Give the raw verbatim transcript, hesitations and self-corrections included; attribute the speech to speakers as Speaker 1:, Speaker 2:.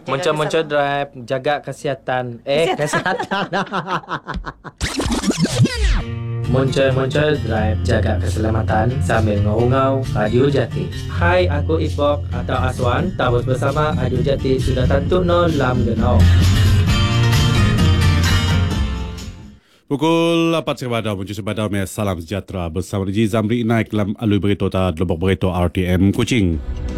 Speaker 1: Muncul-muncul drive, jaga kesihatan. Eh, kesihatan. Muncul-muncul drive, jaga keselamatan sambil ngau-ngau Radio Jati. Hai, aku Ipok atau Aswan. Tabus bersama Radio Jati sudah tentu no lam denau.
Speaker 2: Pukul lapan Serbada, muncul Serbada, salam sejahtera bersama Ji Zamri naik dalam alui berita ta Lubuk Berita R T M Kuching.